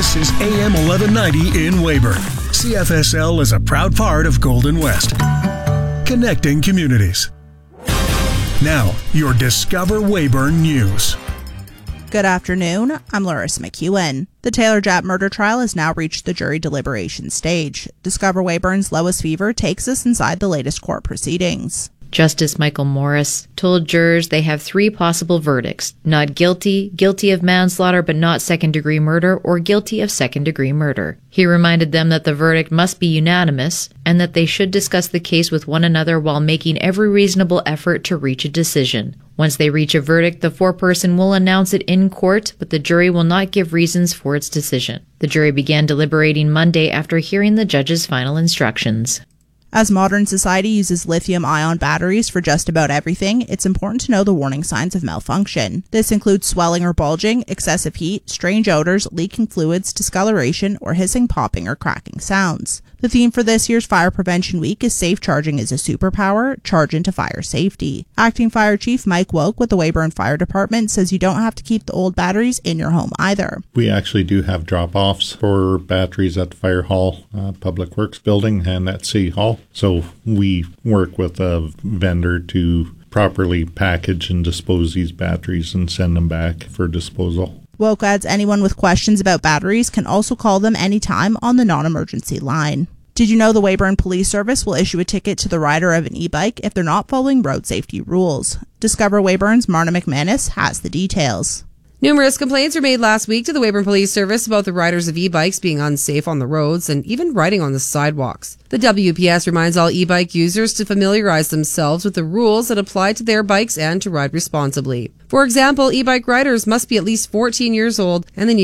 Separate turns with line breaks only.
This is AM 1190 in Weyburn. CFSL is a proud part of Golden West. Connecting communities. Now, your Discover Weyburn News.
Good afternoon, I'm Larissa McEwen. The Taylor Japp murder trial has now reached the jury deliberation stage. Discover Weyburn's Lois Fever takes us inside the latest court proceedings.
Justice Michael Morris told jurors they have 3 possible verdicts: not guilty, guilty of manslaughter but not second-degree murder, or guilty of second-degree murder. He reminded them that the verdict must be unanimous and that they should discuss the case with one another while making every reasonable effort to reach a decision. Once they reach a verdict, the foreperson will announce it in court, but the jury will not give reasons for its decision. The jury began deliberating Monday after hearing the judge's final instructions.
As modern society uses lithium-ion batteries for just about everything, it's important to know the warning signs of malfunction. This includes swelling or bulging, excessive heat, strange odors, leaking fluids, discoloration, or hissing, popping, or cracking sounds. The theme for this year's Fire Prevention Week is Safe Charging is a Superpower, Charge into Fire Safety. Acting Fire Chief Mike Woke with the Weyburn Fire Department says you don't have to keep the old batteries in your home either.
We actually do have drop-offs for batteries at the Fire Hall, Public Works Building, and at City Hall. So we work with a vendor to properly package and dispose these batteries and send them back for disposal.
Woke adds anyone with questions about batteries can also call them anytime on the non-emergency line. Did you know the Weyburn Police Service will issue a ticket to the rider of an e-bike if they're not following road safety rules? Discover Weyburn's Marna McManus has the details.
Numerous complaints were made last week to the Weyburn Police Service about the riders of e-bikes being unsafe on the roads and even riding on the sidewalks. The WPS reminds all e-bike users to familiarize themselves with the rules that apply to their bikes and to ride responsibly. For example, e-bike riders must be at least 14 years old and they need